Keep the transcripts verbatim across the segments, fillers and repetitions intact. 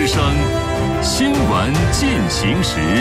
之声，新闻进行时。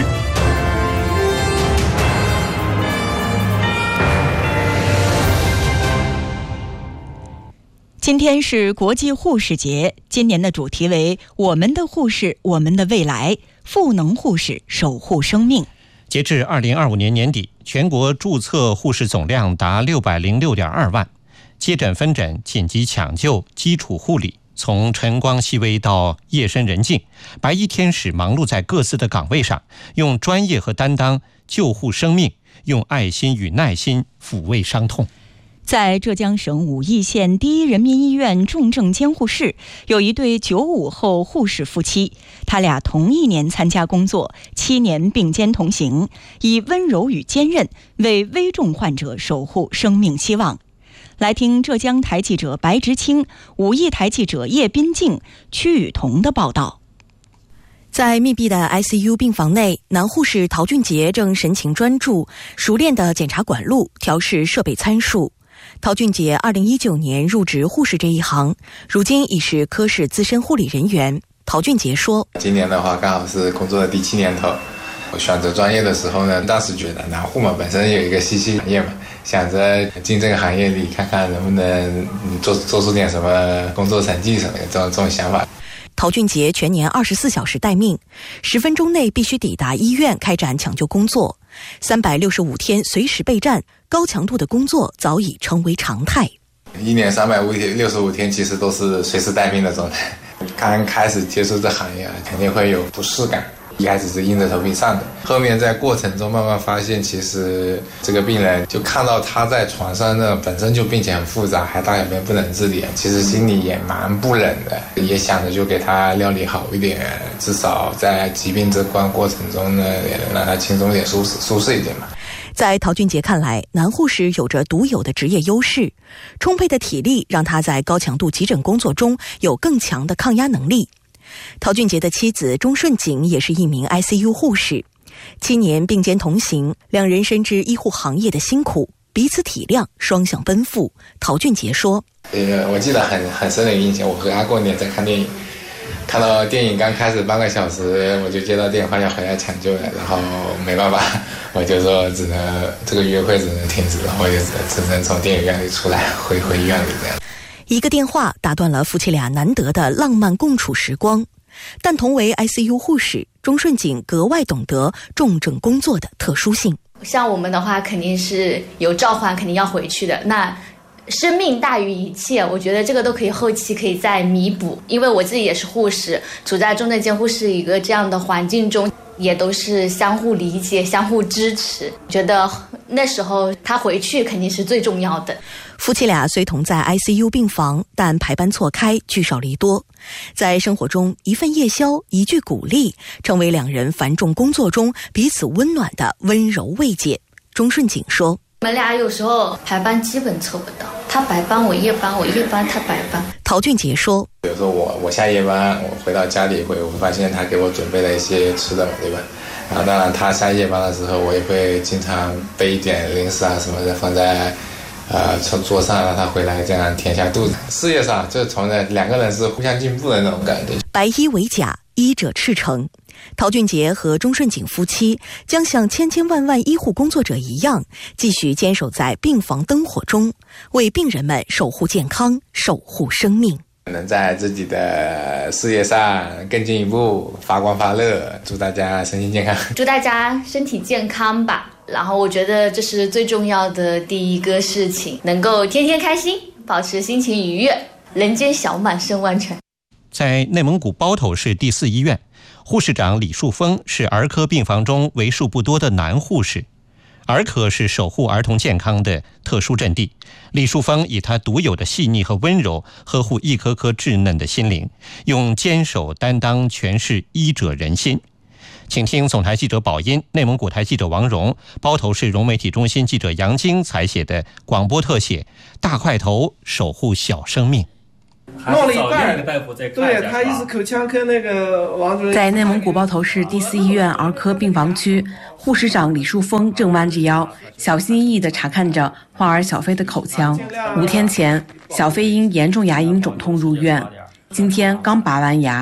今天是国际护士节，今年的主题为我们的护士，我们的未来，赋能护士，守护生命。 截至二零二五年年底，全国注册护士总量达六百零六点二万。接诊分诊、紧急抢救、基础护理，从晨光熹微到夜深人静，白衣天使忙碌在各自的岗位上，用专业和担当救护生命，用爱心与耐心抚慰伤痛。 在浙江省武义县第一人民医院重症监护室，有一对九五后护士夫妻，他俩同一年参加工作，七年并肩同行，以温柔与坚韧为危重患者守护生命希望。来听浙江台记者白直清、武义台记者叶斌静、屈雨桐的报道。 在密闭的 I C U 病房内，男护士陶俊杰正神情专注，熟练地检查管路、调试设备参数。陶俊杰二零一九年入职护士这一行，如今已是科室资深护理人员。陶俊杰说：“ 今年的话，刚好是工作的第七年头。我选择专业的时候呢，当时觉得男护嘛，本身有一个夕夕行业嘛，想着进这个行业里看看能不能做做出点什么工作成绩什么的，这种这种想法。” 陶俊杰全年二十四小时待命，十分钟内必须抵达医院开展抢救工作，三百六十五天随时备战，高强度的工作早已成为常态。 一年三百六十五天，其实都是随时待命的状态。刚开始接触这行业，肯定会有不适感。一开始是硬着头皮上的，后面在过程中慢慢发现，其实这个病人就看到他在床上呢，本身就病情很复杂，还大小便不能自理，其实心里也蛮不忍的，也想着就给他料理好一点，至少在疾病这关过程中呢，也能让他轻松一点、舒适舒适一点嘛。 在陶俊杰看来，男护士有着独有的职业优势，充沛的体力让他在高强度急诊工作中有更强的抗压能力。陶俊杰的妻子钟顺景也是一名 I C U 护士，七年并肩同行，两人深知医护行业的辛苦，彼此体谅，双向奔赴。陶俊杰说：“ 呃，我记得很很深的印象，我和他过年在看电影，看到电影刚开始半个小时，我就接到电话要回来抢救了，然后没办法，我就说只能这个约会只能停止了，我就只能从电影院里出来回回医院里这样。” 一个电话打断了夫妻俩难得的浪漫共处时光，但同为 I C U 护士，钟顺景格外懂得重症工作的特殊性。 像我们的话，肯定是有召唤，肯定要回去的。那生命大于一切，我觉得这个都可以后期可以再弥补。因为我自己也是护士，处在重症监护室一个这样的环境中，也都是相互理解、相互支持。觉得那时候他回去肯定是最重要的。 夫妻俩虽同在 I C U 病房，但排班错开，聚少离多。在生活中，一份夜宵，一句鼓励，成为两人繁重工作中彼此温暖的温柔慰藉。钟顺景说：“ 我们俩有时候排班基本凑不到，他白班我夜班，我夜班他白班。” 陶俊杰说：“ 比如说我我下夜班，我回到家里会我会发现他给我准备了一些吃的，对吧？然后当然他下夜班的时候，我也会经常备一点零食啊什么的放在。呃，从桌上让他回来，这样填下肚子。事业上，就从那两个人是互相进步的那种感觉。 白衣为甲，医者赤诚。陶俊杰和钟顺景夫妻将像千千万万医护工作者一样，继续坚守在病房灯火中，为病人们守护健康，守护生命。 能在自己的事业上更进一步，发光发热。祝大家身心健康， 祝大家身体健康吧。然后我觉得这是最重要的第一个事情，能够天天开心，保持心情愉悦，人间小满胜万全。” 在内蒙古包头市第四医院，护士长李树峰是儿科病房中为数不多的男护士。儿科是守护儿童健康的特殊阵地，李树峰以他独有的细腻和温柔呵护一颗颗稚嫩的心灵，用坚守担当诠释医者仁心。请听总台记者宝音、内蒙古台记者王蓉、包头市融媒体中心记者杨晶采写的广播特写《大块头守护小生命》。 弄了一半，对他一直口腔科那个王主任。 在内蒙古包头市第四医院儿科病房区，护士长李树峰正弯着腰，小心翼翼地查看着患儿小飞的口腔。五天前，小飞因严重牙龈肿痛入院，今天刚拔完牙，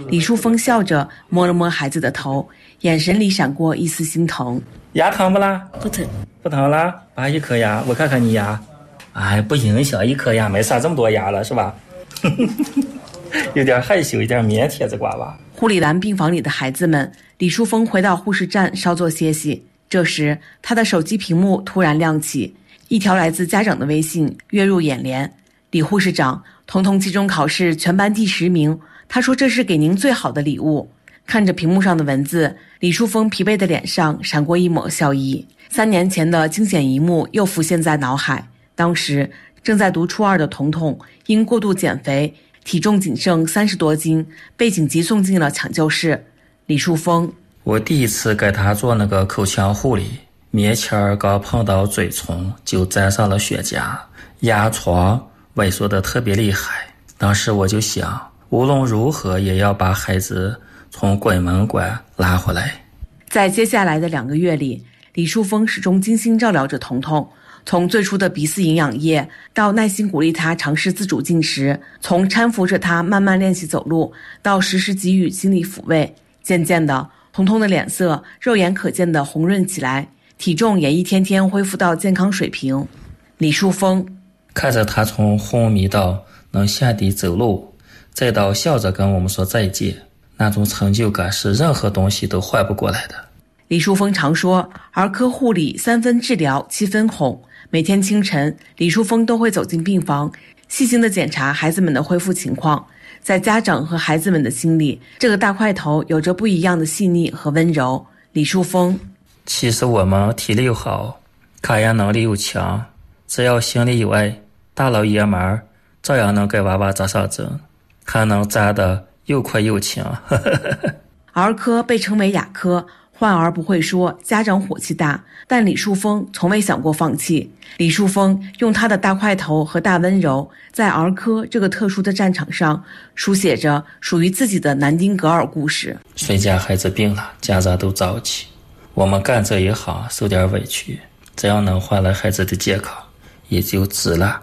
李淑峰笑着摸了摸孩子的头，眼神里闪过一丝心疼。 牙疼不啦？ 不疼。 不疼了？拔一颗牙，我看看你牙。哎，不影响，一颗牙没啥，这么多牙了是吧？有点害羞，有点腼腆这瓜娃。 护理完病房里的孩子们，李淑峰回到护士站稍作歇息。这时他的手机屏幕突然亮起，一条来自家长的微信跃入眼帘。李护士长，童童期中考试全班第十名，他说这是给您最好的礼物。看着屏幕上的文字，李淑峰疲惫的脸上闪过一抹笑意。三年前的惊险一幕又浮现在脑海，当时正在读初二的童童因过度减肥，体重仅剩三十多斤，被紧急送进了抢救室。李淑峰， 我第一次给他做那个口腔护理，棉签刚碰到嘴唇就沾上了血痂，牙床萎缩的特别厉害。当时我就想，无论如何也要把孩子从鬼门关拉回来。 在接下来的两个月里，李淑峰始终精心照料着童童，从最初的鼻饲营养液，到耐心鼓励他尝试自主进食，从搀扶着他慢慢练习走路，到时时给予心理抚慰。渐渐的，童童的脸色肉眼可见的红润起来，体重也一天天恢复到健康水平。李淑峰看着他从昏迷到能下地走路，再到笑着跟我们说再见，那种成就感是任何东西都换不过来的。 李淑峰常说，儿科护理三分治疗七分哄。每天清晨，李淑峰都会走进病房，细心地检查孩子们的恢复情况。在家长和孩子们的心里，这个大块头有着不一样的细腻和温柔。李淑峰， 其实我们体力又好，抗压能力又强，只要心里有爱，大老爷们儿照样能给娃娃扎上针，还能扎得又快又强。 儿科被称为哑科，患儿不会说，家长火气大，但李淑峰从未想过放弃。李淑峰用他的大块头和大温柔，在儿科这个特殊的战场上，书写着属于自己的南丁格尔故事。 谁家孩子病了，家长都着急，我们干这一行受点委屈，只要能换来孩子的健康，也就值了。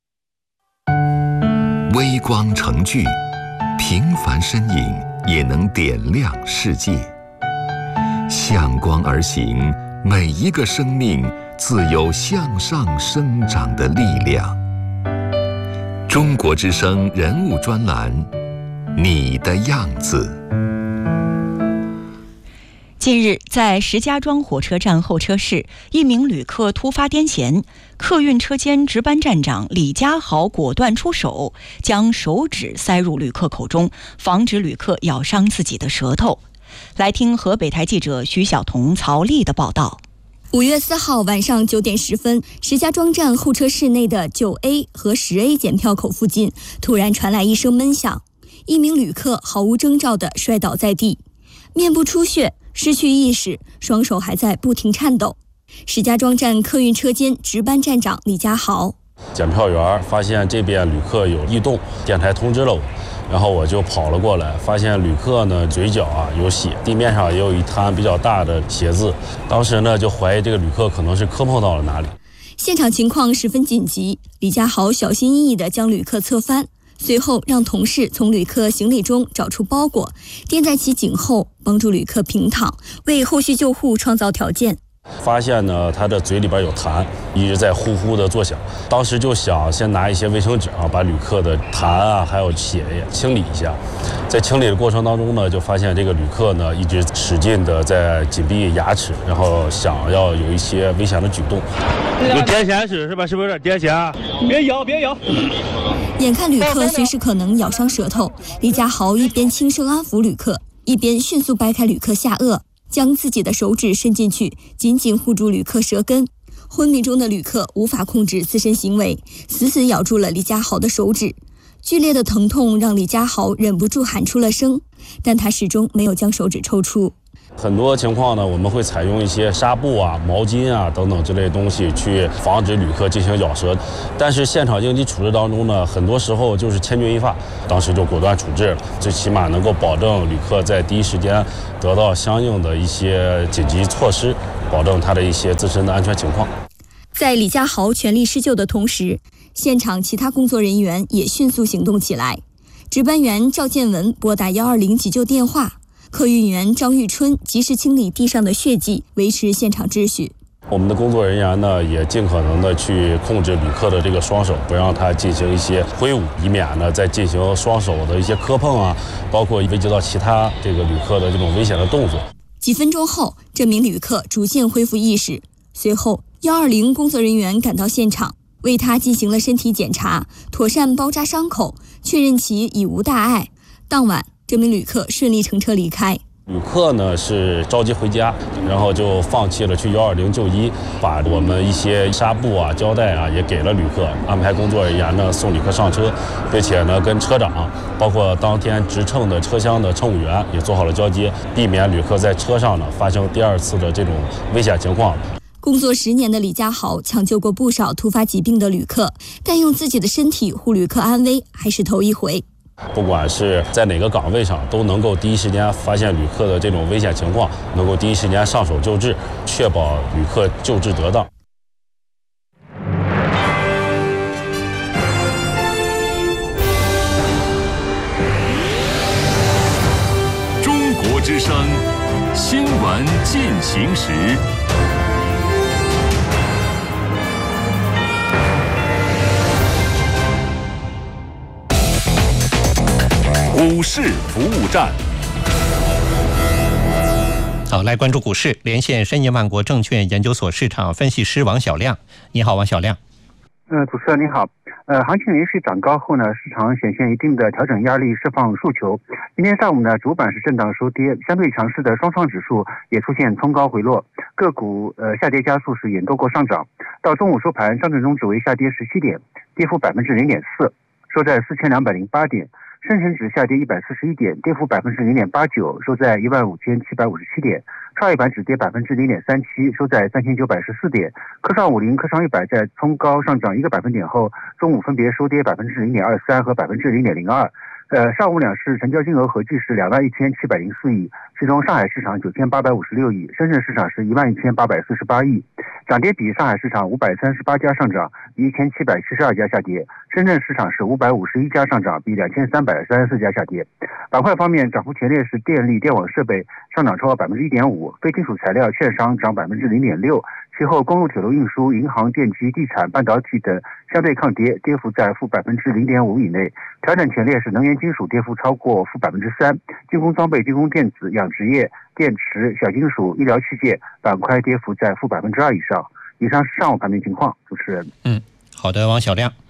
微光成炬，平凡身影也能点亮世界。向光而行，每一个生命自有向上生长的力量。中国之声人物专栏，你的样子。 近日，在石家庄火车站候车室，一名旅客突发癫痫，客运车间值班站长李家豪果断出手，将手指塞入旅客口中，防止旅客咬伤自己的舌头。来听河北台记者徐晓彤、曹丽的报道。 五月四号晚上九点十分，石家庄站候车室内的九 A 和十 A 检票口附近，突然传来一声闷响，一名旅客毫无征兆地摔倒在地，面部出血，失去意识，双手还在不停颤抖。石家庄站客运车间值班站长李家豪， 检票员发现这边旅客有异动，电台通知了我，然后我就跑了过来，发现旅客呢嘴角啊有血，地面上也有一滩比较大的血渍。当时呢就怀疑这个旅客可能是磕碰到了哪里。 现场情况十分紧急，李家豪小心翼翼地将旅客侧翻，随后让同事从旅客行李中找出包裹，垫在其颈后，帮助旅客平躺，为后续救护创造条件。 发现呢他的嘴里边有痰，一直在呼呼的作响。当时就想先拿一些卫生纸啊，把旅客的痰啊还有血液清理一下。在清理的过程当中呢，就发现这个旅客呢一直使劲的在紧闭牙齿，然后想要有一些危险的举动。 有癫痫是是吧？是不是有点癫痫？别咬别咬。 眼看旅客随时可能咬伤舌头，李家豪一边轻声安抚旅客，一边迅速掰开旅客下颚，将自己的手指伸进去，紧紧护住旅客舌根。昏迷中的旅客无法控制自身行为，死死咬住了李家豪的手指。剧烈的疼痛让李家豪忍不住喊出了声，但他始终没有将手指抽出。 很多情况呢，我们会采用一些纱布啊、毛巾啊等等之类的东西去防止旅客进行咬舌，但是现场应急处置当中呢，很多时候就是千钧一发，当时就果断处置了，最起码能够保证旅客在第一时间得到相应的一些紧急措施，保证他的一些自身的安全情况。 在李家豪全力施救的同时，现场其他工作人员也迅速行动起来。 值班员赵建文拨打一二零急救电话，客运员张玉春及时清理地上的血迹，维持现场秩序。 我们的工作人员呢，也尽可能的去控制旅客的这个双手，不让他进行一些挥舞，以免呢再进行双手的一些磕碰啊，包括危及到其他这个旅客的这种危险的动作。 几分钟后，这名旅客逐渐恢复意识，随后一二零工作人员赶到现场，为他进行了身体检查，妥善包扎伤口，确认其已无大碍。当晚，这名旅客顺利乘车离开。 旅客呢是着急回家，然后就放弃了去一二零就医，把我们一些纱布啊、胶带啊也给了旅客，安排工作人员呢送旅客上车，并且呢跟车长，包括当天值乘的车厢的乘务员也做好了交接，避免旅客在车上呢发生第二次的这种危险情况。 工作十年的李家豪抢救过不少突发疾病的旅客，但用自己的身体护旅客安危还是头一回。 不管是在哪个岗位上，都能够第一时间发现旅客的这种危险情况，能够第一时间上手救治，确保旅客救治得当。 中国之声新闻进行时。股市服务站， 好，来关注股市，连线申银万国证券研究所市场分析师王小亮。你好，王小亮。 呃，主持人你好。呃，行情连续涨高后呢，市场显现一定的调整压力，释放诉求。今天上午呢，主板是震荡收跌，相对强势的双创指数也出现冲高回落，个股呃下跌加速是远多过上涨。到中午收盘，上证综指为下跌十七点，跌幅百分之零点四，收在四千两百零八点。深成指下跌一百四十一点，跌幅百分之零点八九，收在一万五千七百五十七点。创业板指跌百分之零点三七，收在三千九百十四点。科创五零、科创一百在冲高上涨一个百分点后，中午分别收跌百分之零点二三和百分之零点零二。呃，上午两市成交金额合计是两万一千七百零四亿，其中上海市场九千八百五十六亿，深圳市场是一万一千八百四十八亿。涨跌比，上海市场五百三十八家上涨，比一千七百七十二家下跌；深圳市场是五百五十一家上涨，比两千三百三十四家下跌。板块方面，涨幅前列是电力、电网设备上涨超过百分之一点五，非金属材料、券商涨百分之零点六。其后，公路、铁路运输、银行、电机、地产、半导体等相对抗跌，跌幅在负百分之零点五以内。调整前列是能源金属跌幅超过负百分之三，军工装备、军工电子、养殖业、电池、小金属、医疗器械板块跌幅在负百分之二以上。以上是上午盘面情况，主持人。 嗯，好的，王小亮。